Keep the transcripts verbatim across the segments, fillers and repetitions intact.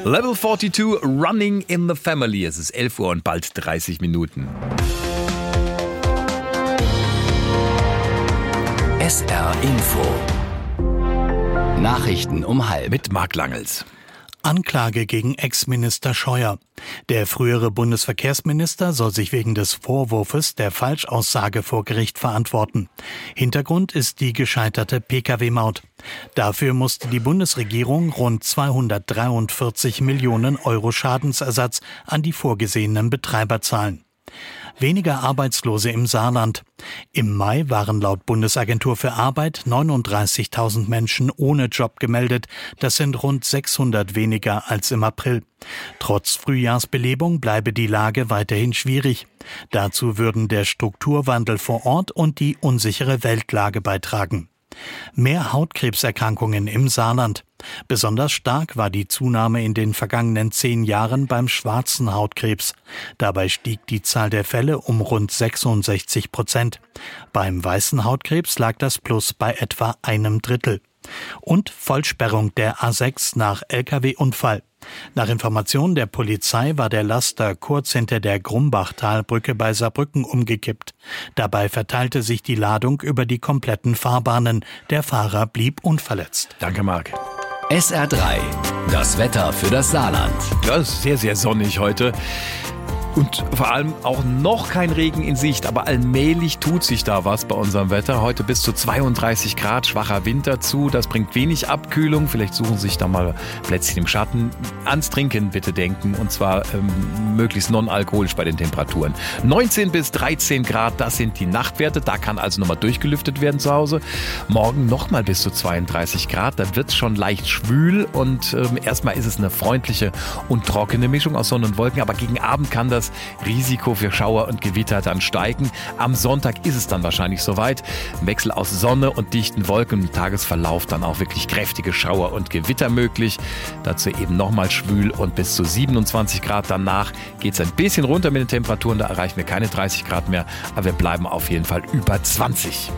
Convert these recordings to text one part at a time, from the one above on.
Level zweiundvierzig, Running in the Family. Es ist elf Uhr und bald dreißig Minuten. S R Info. Nachrichten um halb. Mit Marc Langels. Anklage gegen Ex-Minister Scheuer. Der frühere Bundesverkehrsminister soll sich wegen des Vorwurfs der Falschaussage vor Gericht verantworten. Hintergrund ist die gescheiterte P K W-Maut. Dafür musste die Bundesregierung rund zweihundertdreiundvierzig Millionen Euro Schadensersatz an die vorgesehenen Betreiber zahlen. Weniger Arbeitslose im Saarland. Im Mai waren laut Bundesagentur für Arbeit neununddreißigtausend Menschen ohne Job gemeldet. Das sind rund sechshundert weniger als im April. Trotz Frühjahrsbelebung bleibe die Lage weiterhin schwierig. Dazu würden der Strukturwandel vor Ort und die unsichere Weltlage beitragen. Mehr Hautkrebserkrankungen im Saarland. Besonders stark war die Zunahme in den vergangenen zehn Jahren beim schwarzen Hautkrebs. Dabei stieg die Zahl der Fälle um rund sechsundsechzig Prozent. Beim weißen Hautkrebs lag das Plus bei etwa einem Drittel. Und Vollsperrung der A sechs nach L K W-Unfall. Nach Informationen der Polizei war der Laster kurz hinter der Grumbachtalbrücke bei Saarbrücken umgekippt. Dabei verteilte sich die Ladung über die kompletten Fahrbahnen. Der Fahrer blieb unverletzt. Danke, Marc. S R drei. Das Wetter für das Saarland. Ja, es ist sehr, sehr sonnig heute. Und vor allem auch noch kein Regen in Sicht, aber allmählich tut sich da was bei unserem Wetter. Heute bis zu zweiunddreißig Grad, schwacher Wind dazu. Das bringt wenig Abkühlung. Vielleicht suchen Sie sich da mal Plätzchen im Schatten. Ans Trinken bitte denken, und zwar ähm, möglichst non-alkoholisch bei den Temperaturen. neunzehn bis dreizehn Grad, das sind die Nachtwerte. Da kann also nochmal durchgelüftet werden zu Hause. Morgen nochmal bis zu zweiunddreißig Grad. Da wird es schon leicht schwül und ähm, erstmal ist es eine freundliche und trockene Mischung aus Sonne und Wolken. Aber gegen Abend kann das Das Risiko für Schauer und Gewitter dann steigen. Am Sonntag ist es dann wahrscheinlich soweit. Ein Wechsel aus Sonne und dichten Wolken, im Tagesverlauf dann auch wirklich kräftige Schauer und Gewitter möglich. Dazu eben nochmal schwül und bis zu siebenundzwanzig Grad. Danach geht es ein bisschen runter mit den Temperaturen. Da erreichen wir keine dreißig Grad mehr, aber wir bleiben auf jeden Fall über zwanzig.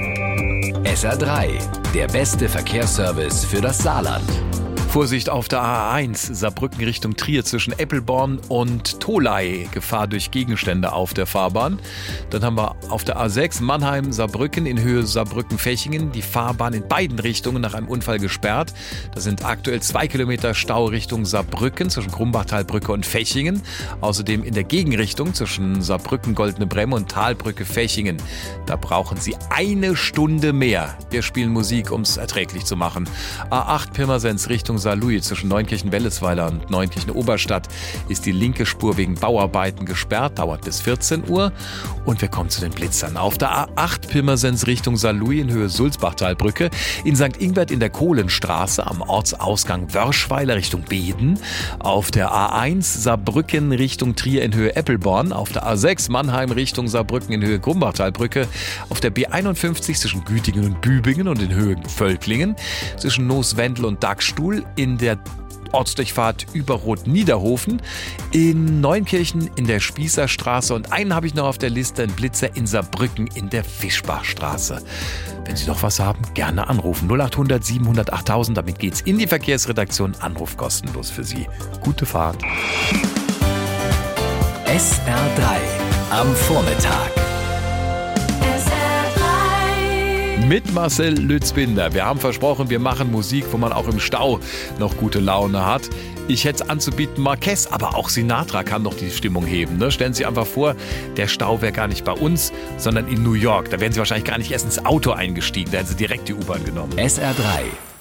S R drei. Der beste Verkehrsservice für das Saarland. Vorsicht auf der A eins, Saarbrücken Richtung Trier zwischen Eppelborn und Tholey. Gefahr durch Gegenstände auf der Fahrbahn. Dann haben wir auf der A sechs Mannheim, Saarbrücken in Höhe Saarbrücken-Fechingen. Die Fahrbahn in beiden Richtungen nach einem Unfall gesperrt. Da sind aktuell zwei Kilometer Stau Richtung Saarbrücken zwischen Grumbachtalbrücke und Fechingen. Außerdem in der Gegenrichtung zwischen Saarbrücken, Goldene Bremme und Talbrücke, Fechingen. Da brauchen Sie eine Stunde mehr. Wir spielen Musik, um es erträglich zu machen. A acht Pirmasens Richtung Saarlouis zwischen Neunkirchen-Wellesweiler und Neunkirchen-Oberstadt ist die linke Spur wegen Bauarbeiten gesperrt, dauert bis vierzehn Uhr. Und wir kommen zu den Blitzern. Auf der A acht Pirmasens Richtung Saarlouis in Höhe Sulzbachtalbrücke, in Sankt Ingbert in der Kohlenstraße am Ortsausgang Wörschweiler Richtung Beden, auf der A eins Saarbrücken Richtung Trier in Höhe Eppelborn, auf der A sechs Mannheim Richtung Saarbrücken in Höhe Grumbachtalbrücke, auf der B einundfünfzig zwischen Gütingen und Bübingen und in Höhe Völklingen, zwischen Nooswendel und Dachstuhl, in der Ortsdurchfahrt über Rot-Niederhofen, in Neunkirchen in der Spießerstraße und einen habe ich noch auf der Liste, ein Blitzer in Saarbrücken in der Fischbachstraße. Wenn Sie noch was haben, gerne anrufen. null achthundert siebenhundert achttausend, damit geht's in die Verkehrsredaktion. Anruf kostenlos für Sie. Gute Fahrt. S R drei am Vormittag. Mit Marcel Lützbinder. Wir haben versprochen, wir machen Musik, wo man auch im Stau noch gute Laune hat. Ich hätte es anzubieten, Marquez, aber auch Sinatra kann noch die Stimmung heben. Ne? Stellen Sie sich einfach vor, der Stau wäre gar nicht bei uns, sondern in New York. Da wären Sie wahrscheinlich gar nicht erst ins Auto eingestiegen, da hätten Sie direkt die U-Bahn genommen. S R drei